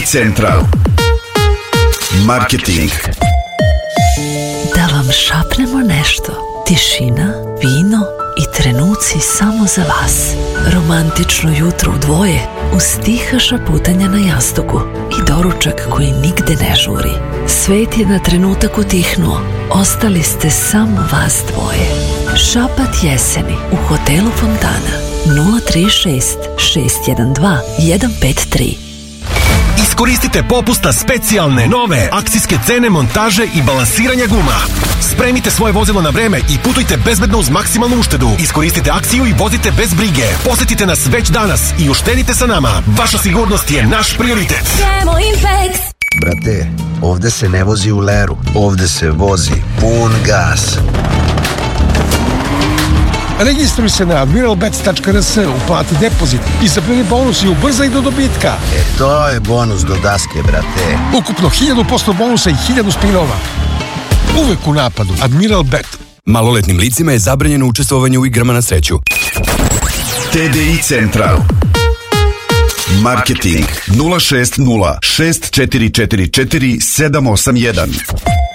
Central. Marketing. Da vam šapnemo nešto. Tišina, vino i trenuci samo za vas. Romantično jutro u dvoje uz tiha šaputanja na jastuku i doručak koji nigde ne žuri. Svet je na trenutak utihnuo. Ostali ste samo vas dvoje. Šapat jeseni u hotelu Fontana. 036 612 153. Iskoristite popust na specijalne, nove akcijske cene montaže i balansiranja guma. Spremite svoje vozilo na vreme i putujte bezbedno uz maksimalnu uštedu. Iskoristite akciju i vozite bez brige. Posetite nas već danas i uštedite sa nama. Vaša sigurnost je naš prioritet. Brate, ovde se ne vozi u leru. Ovde se vozi pun gas. Registruj se na admiralbets.rs, uplati depozit, izaberi bonus i ubrzaj do dobitka. To je bonus do daske, brate. Ukupno 1000% bonusa i 1000 spinova. Uvek u napadu. Admiral Bet. Maloletnim licima je zabranjeno učestvovanje u igrama na sreću. TDI Central. Marketing 060 6444 781.